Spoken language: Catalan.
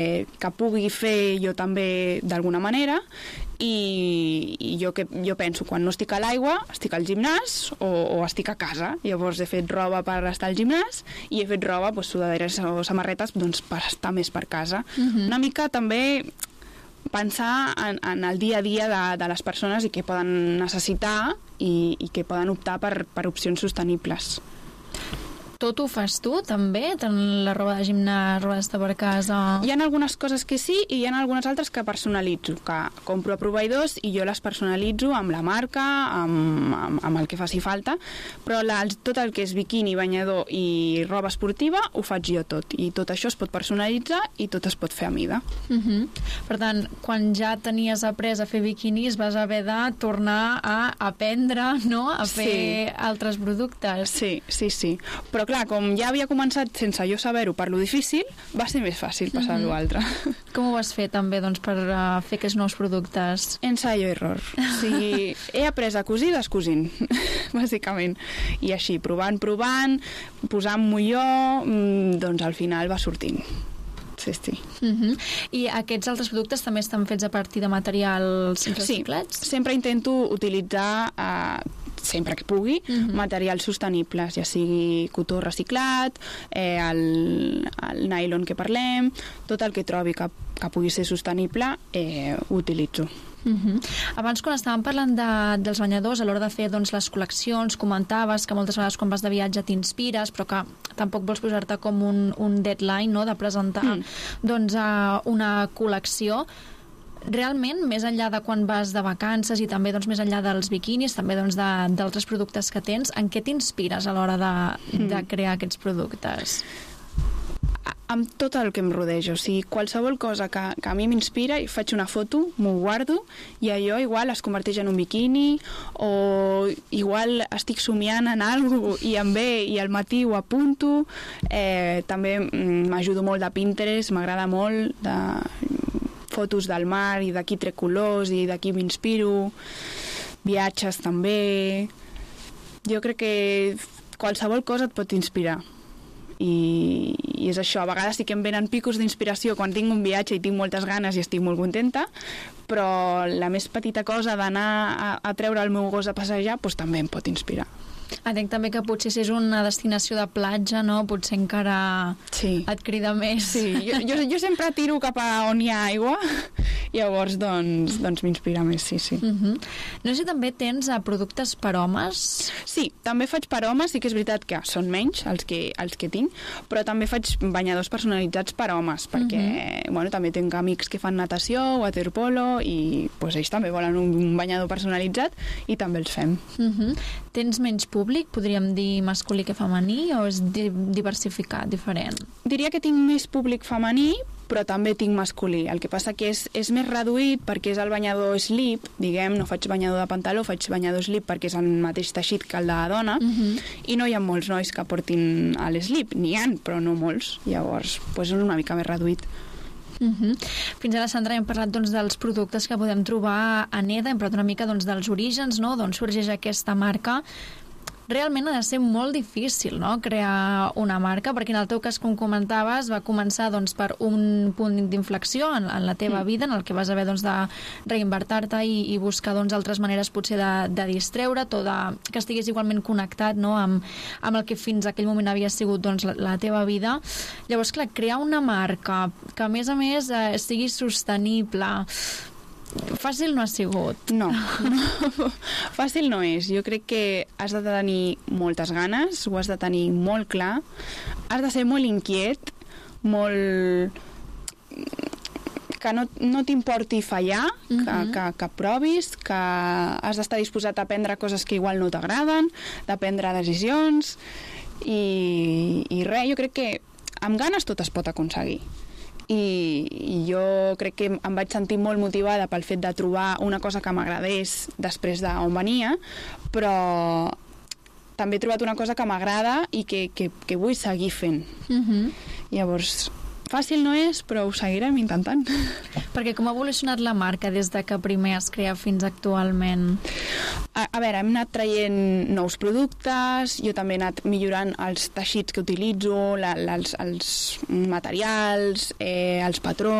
que pugui fer jo també d'alguna manera, i jo penso, quan no estic a l'aigua estic al gimnàs o estic a casa. Llavors he fet roba per estar al gimnàs i he fet roba, sudaderes o samarretes, per estar més per casa. Una mica també pensar en el dia a dia de les persones i què poden necessitar i què poden optar per opcions sostenibles. Tot ho fas tu, també? Tant la roba de gimnàs, roba d'estar per casa... Hi ha algunes coses que sí i hi ha algunes altres que personalitzo, que compro a proveïdors i jo les personalitzo amb la marca, amb el que faci falta, però tot el que és biquini, banyador i roba esportiva ho faig jo tot, i tot això es pot personalitzar i tot es pot fer a mida. Per tant, quan ja tenies après a fer biquinis vas haver de tornar a aprendre, no?, a fer altres productes. Sí. Però clar, com ja havia començat sense jo saber-ho per lo difícil, va ser més fàcil passar a l'altre. Com ho vas fer també per fer aquests nous productes? Ensayo i error. O sigui, he après a cosir descosint, bàsicament. I així, provant, posant molló, doncs al final va sortint. Sí. I aquests altres productes també estan fets a partir de materials reciclats? Sí, sempre intento utilitzar, sempre que pugui, materials sostenibles, ja sigui cotó reciclat, el nylon que parlem, tot el que trobi que pugui ser sostenible, ho utilitzo. Abans, quan estàvem parlant dels banyadors, a l'hora de fer les col·leccions, comentaves que moltes vegades quan vas de viatge t'inspires, però que tampoc vols posar-te com un deadline, no?, de presentar una col·lecció. Realment, més enllà de quan vas de vacances i també més enllà dels biquinis, també d'altres productes que tens, en què t'inspires a l'hora de crear aquests productes? Amb tot el que em rodeja, o sigui, qualsevol cosa que a mi m'inspira, i faig una foto, m'ho guardo, i allò igual es converteix en un biquini, o igual estic somiant en alguna cosa i em ve i al matí ho apunto. També m'ajudo molt de Pinterest, m'agrada molt de fotos del mar i d'aquí trec colors i d'aquí m'inspiro, viatges també. Jo crec que qualsevol cosa et pot inspirar. I és això, a vegades sí que em venen picos d'inspiració quan tinc un viatge i tinc moltes ganes i estic molt contenta, però la més petita cosa d'anar a treure el meu gos a passejar també em pot inspirar. Entenc també que potser si és una destinació de platja, no?, potser encara et crida més. Sí, jo sempre tiro cap a on hi ha aigua, llavors doncs m'inspira més, sí. No sé si també tens productes per homes? Sí, també faig per homes, sí que és veritat que són menys els que tinc, però també faig banyadors personalitzats per homes, perquè també tinc amics que fan natació, waterpolo, i ells també volen un banyador personalitzat i també els fem. Tens menys públic, podríem dir masculí que femení, o és diversificat, diferent? Diria que tinc més públic femení, però també tinc masculí. El que passa que és més reduït perquè és el banyador slip, diguem, no faig banyador de pantaló, faig banyador slip perquè és el mateix teixit que el de la dona, i no hi ha molts nois que portin l'slip, n'hi ha, però no molts. Llavors, és una mica més reduït. Fins ara, Sandra, hem parlat dels productes que podem trobar a Neda, hem parlat una mica dels orígens, no?, d'on sorgeix aquesta marca. Realment ha de ser molt difícil, no?, crear una marca, perquè en el teu cas, com comentaves, va començar per un punt d'inflexió en la teva vida, en el que vas haver de reinvertir-te i buscar altres maneres potser de distreure't o que estigués igualment connectat, no?, amb el que fins aquell moment havia sigut la teva vida. Llavors, clar, crear una marca que a més sigui sostenible, fàcil no ha sigut. No, fàcil no és. Jo crec que has de tenir moltes ganes, ho has de tenir molt clar, has de ser molt inquiet, molt... que no t'importi fallar, que provis, que has d'estar disposat a aprendre coses que igual no t'agraden, de prendre decisions, i res, jo crec que amb ganes tot es pot aconseguir. I jo crec que em vaig sentir molt motivada pel fet de trobar una cosa que m'agradés després d'on venia, però també he trobat una cosa que m'agrada i que vull seguir fent. Llavors, Fàcil no és, però ho seguirem intentant. Perquè com ha evolucionat la marca des de que primer es crea fins actualment? A veure, hem anat traient nous productes, jo també he anat millorant els teixits que utilitzo, els materials, els patrons,